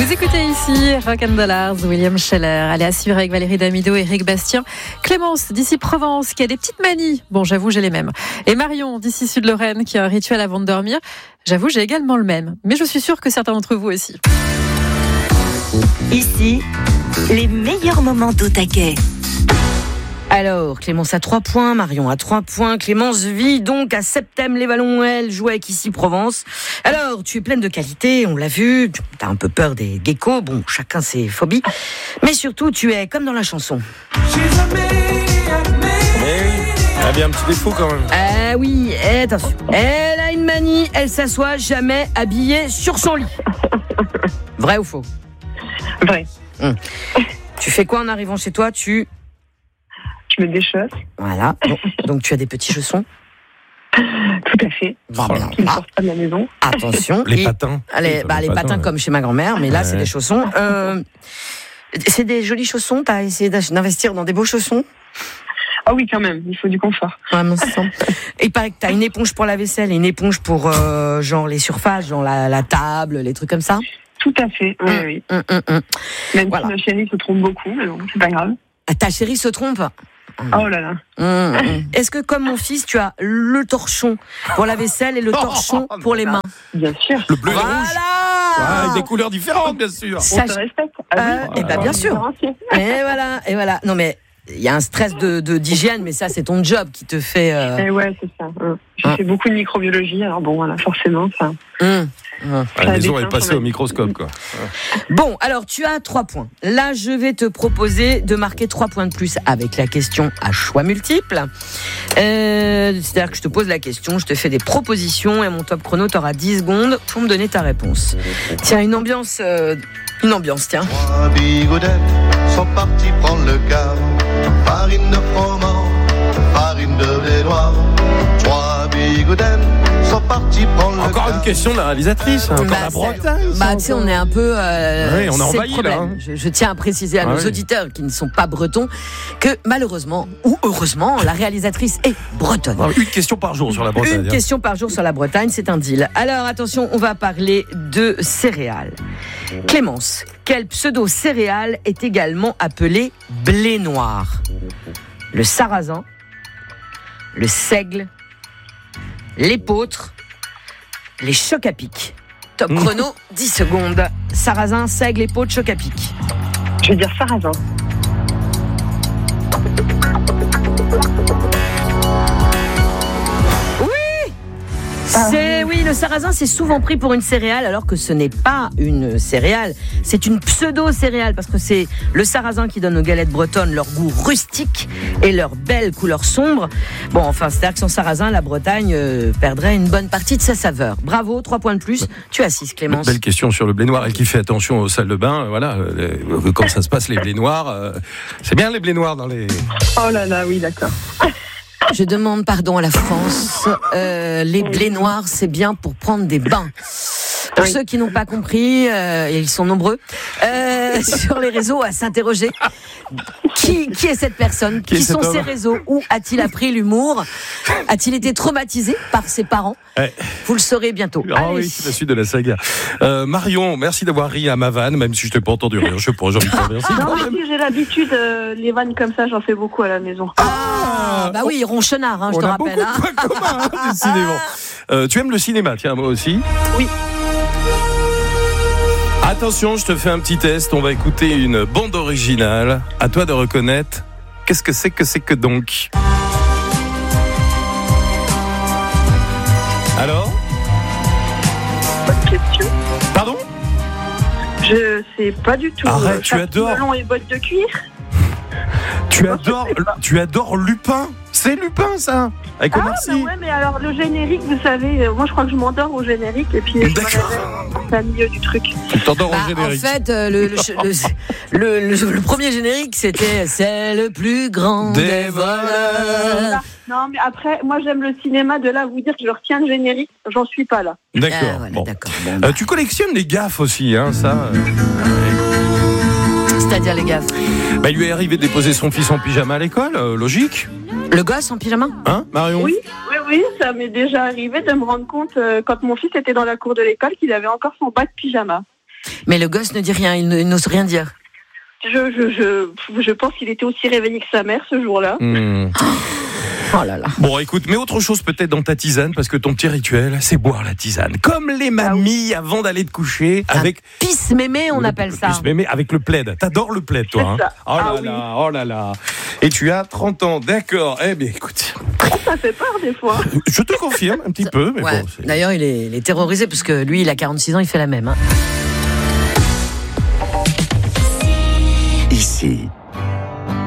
Vous écoutez ici Rock and Dollars, William Scheller. Allez, à suivre avec Valérie Damido, Éric Bastien, Clémence d'ici Provence qui a des petites manies. Bon, j'avoue, j'ai les mêmes. Et Marion d'ici Sud-Lorraine qui a un rituel avant de dormir. J'avoue, j'ai également le même. Mais je suis sûre que certains d'entre vous aussi. Ici, les meilleurs moments d'au taquet. Alors, Clémence a 3 points, Marion a 3 points. Clémence vit donc à Septem-les-Vallons, elle joue avec ici Provence. Alors, tu es pleine de qualités, on l'a vu, tu as un peu peur des geckos, bon, chacun ses phobies. Mais surtout, tu es comme dans la chanson. Elle a bien un petit défaut quand même. Ah oui, attention. Elle a une manie, elle s'assoit jamais habillée sur son lit. Vrai ou faux ? Vrai. Tu fais quoi en arrivant chez toi ? Je mets des choses. Voilà, donc tu as des petits chaussons ? Tout à fait. Bon, Qui ne sortent pas de la maison. Attention. Les patins. Les patins comme chez ma grand-mère, mais là c'est des chaussons. C'est des jolis chaussons, t'as essayé d'investir dans des beaux chaussons ? Ah oui, quand même, il faut du confort. Ouais, mon sang. Et il paraît que t'as une éponge pour la vaisselle et une éponge pour genre les surfaces, genre la table, les trucs comme ça ? Tout à fait, oui. Même si ma chérie se trompe beaucoup, mais bon, c'est pas grave. Ta chérie se trompe ? Oh là là. Est-ce que comme mon fils, tu as le torchon pour la vaisselle et le torchon pour les mains ? Bien sûr. Le bleu et le rouge. Voilà. Avec des couleurs différentes, bien sûr. On se respecte. Et bien sûr. Et voilà. Non mais il y a un stress d'hygiène, mais ça c'est ton job qui te fait. Ouais, c'est ça. Je fais beaucoup de microbiologie, alors bon, voilà, forcément, ça. La maison est passée au microscope, quoi. Bon, alors tu as 3 points. Là, je vais te proposer de marquer 3 points de plus avec la question à choix multiples. C'est-à-dire que je te pose la question, je te fais des propositions et mon top chrono, t'auras 10 secondes pour me donner ta réponse. Tiens, une ambiance, tiens. 3 bigoudettes sont partis prendre le car. Farine de froment, farine de blé noir. 3 bigoudettes sont partis prendre le car. Encore une question de la réalisatrice, encore la Bretagne. Tu sais, on est un peu. Oui, on est envahi là. Hein. Je tiens à préciser à nos auditeurs qui ne sont pas bretons que malheureusement ou heureusement, la réalisatrice est bretonne. Une question par jour sur la Bretagne. Une question par jour sur la Bretagne, c'est un deal. Alors attention, on va parler de céréales. Clémence, quel pseudo-céréale est également appelé blé noir ? Le sarrasin, le seigle, l'épeautre, les chocs à pic. Top chrono, 10 secondes. Sarrasin, seigle, épeautre, chocs à pic. Je vais dire sarrasin. Oui, le sarrasin, c'est souvent pris pour une céréale, alors que ce n'est pas une céréale. C'est une pseudo-céréale, parce que c'est le sarrasin qui donne aux galettes bretonnes leur goût rustique et leur belle couleur sombre. Bon, enfin, c'est-à-dire que sans sarrasin, la Bretagne perdrait une bonne partie de sa saveur. Bravo, 3 points de plus. Tu as 6, Clémence. Belle question sur le blé noir. Elle qui fait attention aux salles de bain. Voilà, quand ça se passe, les blés noirs. C'est bien les blés noirs dans les... Oh là là, oui, d'accord. Je demande pardon à la France. Les blés noirs, c'est bien pour prendre des bains. Pour ceux qui n'ont pas compris, et ils sont nombreux, sur les réseaux à s'interroger. Qui est cette personne ? Qui sont ces réseaux ? Où a-t-il appris l'humour ? A-t-il été traumatisé par ses parents ? Vous le saurez bientôt. Ah oui, c'est la suite de la saga. Marion, merci d'avoir ri à ma vanne, même si je t'ai pas entendu rire. Je sais pas, j'ai envie de te remercier. Non, mais si j'ai l'habitude, les vannes comme ça, j'en fais beaucoup à la maison. Bah oui, ronchonnard, je te rappelle. On a beaucoup de points communs, décidément. Tu aimes le cinéma, tiens, moi aussi. Oui. Attention, je te fais un petit test. On va écouter une bande originale. À toi de reconnaître. Qu'est-ce que c'est que donc ? Alors ? Bonne question. Pardon ? Je sais pas du tout. Arrête, tu adores. Melon et bottes de cuir. Tu adores Lupin. C'est Lupin, ça. Avec Omar Sy. Ouais, mais alors le générique, vous savez, moi je crois que je m'endors au générique et puis c'est au milieu du truc. Tu t'endors au générique. En fait, le premier générique, c'était C'est le plus grand des voleurs. Non, mais après, moi j'aime le cinéma, de là à vous dire que je retiens le générique, j'en suis pas là. D'accord. Voilà, bon. d'accord. Tu collectionnes les gaffes aussi, hein, ça. C'est-à-dire les gaffes. Il lui est arrivé de déposer son fils en pyjama à l'école, logique. Le gosse en pyjama ? Hein, Marion ? Oui, ça m'est déjà arrivé de me rendre compte, quand mon fils était dans la cour de l'école, qu'il avait encore son bas de pyjama. Mais le gosse ne dit rien, il n'ose rien dire. Je pense qu'il était aussi réveillé que sa mère ce jour-là. Oh là là. Bon, écoute, mets autre chose peut-être dans ta tisane, parce que ton petit rituel, c'est boire la tisane. Comme les mamies avant d'aller te coucher, avec... Pisse-mémé, on appelle ça. Pisse-mémé avec le plaid. T'adores le plaid, toi. C'est ça. Oh là là, oh là là. Et tu as 30 ans, d'accord. Eh bien, écoute... Ça fait peur des fois. Je te confirme un petit peu, mais Ouais. bon... D'ailleurs, il est terrorisé, parce que lui, il a 46 ans, il fait la même. Ici,